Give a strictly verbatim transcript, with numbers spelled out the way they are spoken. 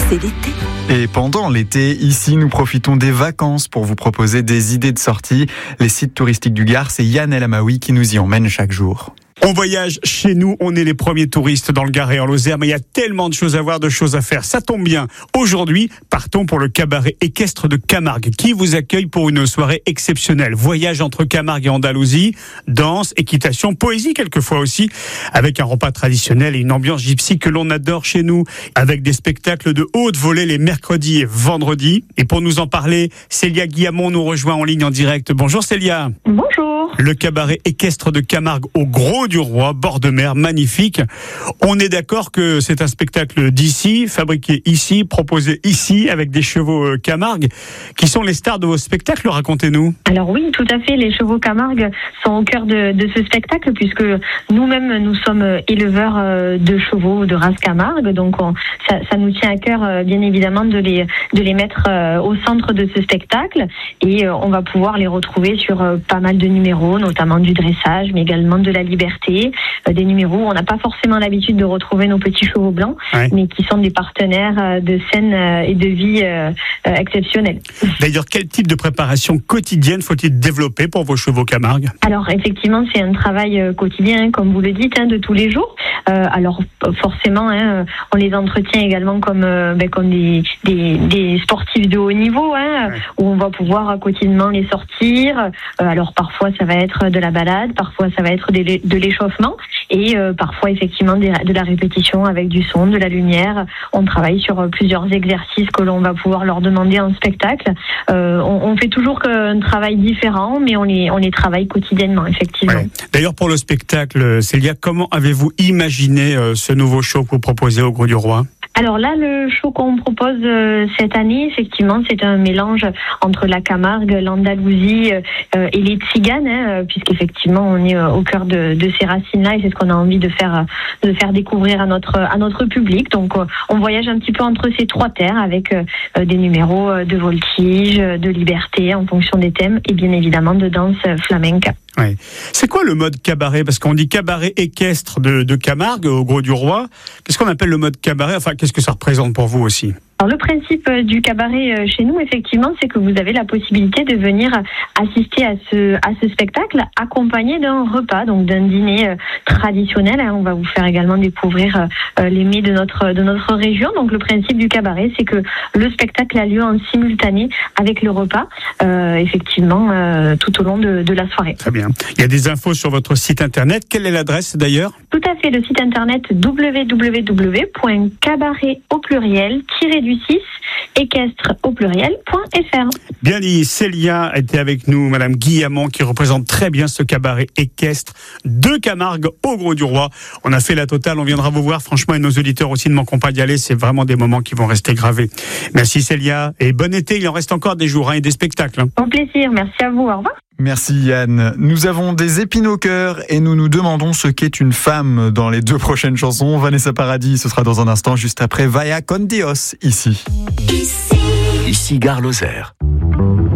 c'est l'été. Et pendant l'été, ici, nous profitons des vacances pour vous proposer des idées de sortie. Les sites touristiques du Gard, c'est Yann El Amaoui qui nous y emmène chaque jour. On voyage chez nous, on est les premiers touristes dans le Gard et en Lozère, mais il y a tellement de choses à voir, de choses à faire. Ça tombe bien. Aujourd'hui, partons pour le cabaret équestre de Camargue, qui vous accueille pour une soirée exceptionnelle. Voyage entre Camargue et Andalousie, danse, équitation, poésie quelquefois aussi, avec un repas traditionnel et une ambiance gypsy que l'on adore chez nous, avec des spectacles de haute volée les mercredis et vendredis. Et pour nous en parler, Célia Guillamon nous rejoint en ligne en direct. Bonjour Célia. Bonjour. Le cabaret équestre de Camargue au Gros du Roi, bord de mer, magnifique. On est d'accord que c'est un spectacle d'ici, fabriqué ici, proposé ici, avec des chevaux Camargue, qui sont les stars de vos spectacles, racontez-nous. Alors oui, tout à fait, les chevaux Camargue sont au cœur de, de ce spectacle, puisque nous-mêmes, nous sommes éleveurs de chevaux de race Camargue, donc on, ça, ça nous tient à cœur, bien évidemment, de les, de les mettre au centre de ce spectacle, et on va pouvoir les retrouver sur pas mal de numéros, notamment du dressage, mais également de la liberté, des numéros où on n'a pas forcément l'habitude de retrouver nos petits chevaux blancs, ouais. mais qui sont des partenaires de scène et de vie euh, exceptionnels. D'ailleurs, quel type de préparation quotidienne faut-il développer pour vos chevaux Camargue ? Alors, effectivement, c'est un travail quotidien, comme vous le dites, hein, de tous les jours. Euh, alors, forcément, hein, on les entretient également comme, euh, ben, comme des, des, des sportifs de haut niveau, hein, ouais. où on va pouvoir quotidiennement les sortir. Euh, alors, parfois, ça va être de la balade, parfois, ça va être des, de l'échauffement, et euh, parfois, effectivement, des, de la répétition avec du son, de la lumière. On travaille sur euh, plusieurs exercices que l'on va pouvoir leur demander en spectacle. Euh, on, on fait toujours un travail différent, mais on les, on les travaille quotidiennement, effectivement. Ouais. D'ailleurs, pour le spectacle, Célia, comment avez-vous imaginé euh, ce nouveau show que vous proposez au Gros du Roi ? Alors là, le show qu'on propose euh, cette année, effectivement, c'est un mélange entre la Camargue, l'Andalousie euh, et les Tziganes, hein, puisqu'effectivement, on est euh, au cœur de, de ces racines-là, et c'est ce qu'on a envie de faire, de faire découvrir à notre, à notre public. Donc, euh, on voyage un petit peu entre ces trois terres, avec euh, des numéros de voltige, de liberté, en fonction des thèmes, et bien évidemment de danse flamenca. Ouais. C'est quoi le mode cabaret ? Parce qu'on dit cabaret équestre de, de Camargue au Gros du Roi. Qu'est-ce qu'on appelle le mode cabaret ? Enfin, qu'est-ce que ça représente pour vous aussi ? Alors, le principe du cabaret chez nous, effectivement, c'est que vous avez la possibilité de venir assister à ce, à ce spectacle accompagné d'un repas, donc d'un dîner traditionnel. On va vous faire également découvrir les mets de notre, de notre région. Donc, le principe du cabaret, c'est que le spectacle a lieu en simultané avec le repas, euh, effectivement, euh, tout au long de, de la soirée. Très bien. Il y a des infos sur votre site internet. Quelle est l'adresse d'ailleurs ? Tout à fait, le site internet w w w point cabaret au pluriel du six équestre au pluriel point f r. Bien dit, Célia était avec nous, Madame Guillamon, qui représente très bien ce cabaret équestre de Camargue au Gros du Roi. On a fait la totale, on viendra vous voir, franchement, et nos auditeurs aussi ne manqueront pas d'y aller, c'est vraiment des moments qui vont rester gravés. Merci Célia, et bon été, il en reste encore des jours hein, et des spectacles. Hein. Au plaisir, merci à vous, au revoir. Merci Yann. Nous avons des épines au cœur et nous nous demandons ce qu'est une femme dans les deux prochaines chansons. Vanessa Paradis, ce sera dans un instant, juste après Vaya con Dios, ici. Ici, ici Gard Lozère.